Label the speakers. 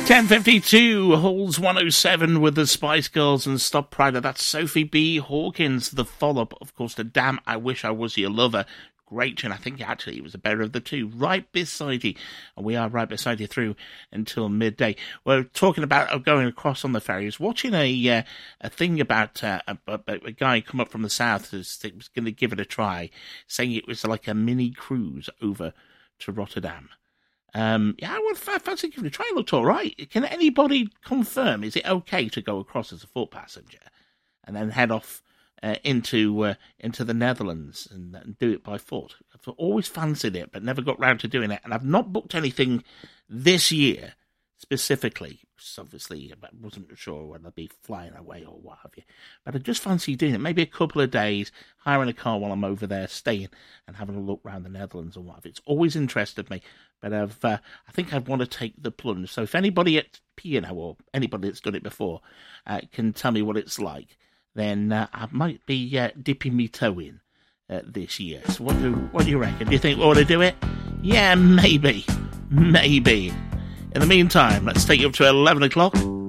Speaker 1: 10:52, Halls 107 with the Spice Girls and Stop Pride. That's Sophie B. Hawkins. The follow-up, of course, to Damn I Wish I Was Your Lover. Great tune. I think actually it was the better of the two. Right beside you. And we are right beside you through until midday. We're talking about going across on the ferry. I was watching a thing about a guy come up from the south who was going to give it a try, saying it was like a mini cruise over to Rotterdam. I fancy giving it a try. It looked all right. Can anybody confirm? Is it okay to go across as a foot passenger and then head off into the Netherlands and do it by foot? I've always fancied it, but never got round to doing it. And I've not booked anything this year specifically, because obviously I wasn't sure whether I'd be flying away or what have you. But I just fancy doing it. Maybe a couple of days, hiring a car while I'm over there, staying and having a look around the Netherlands and what have you. It's always interested me. But I think I'd want to take the plunge. So if anybody at P&O or anybody that's done it before can tell me what it's like, then I might be dipping me toe in this year. So what do you reckon? Do you think we ought to do it? Yeah, maybe. In the meantime, let's take you up to 11 o'clock.